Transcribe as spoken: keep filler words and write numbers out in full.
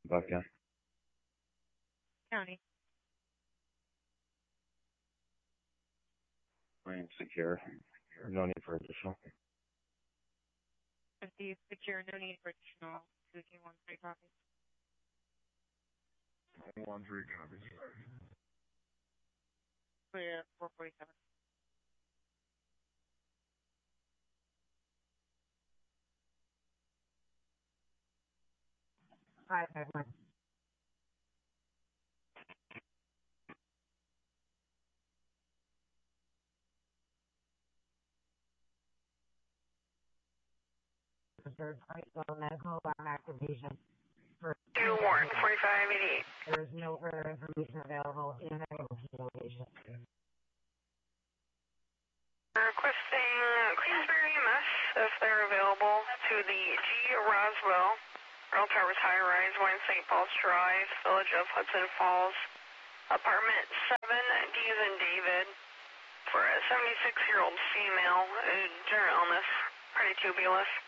Buckeye. County. Remain secure. No need for additional. fifty secure, no need for additional. two two one three copies. One three copies. Clear four forty-seven. Five five one. Third Hartsville Medical on activation for Two Warren, forty-five eighty-eight. there is no further information available in the location. Requesting Queensbury E M S, if they're available, to the G. Roswell, Earl Towers High Rise, one Saint Paul's Drive, Village of Hudson Falls, apartment seven, D as in David, for a seventy-six-year-old female, uh, general illness, pretty tubulous.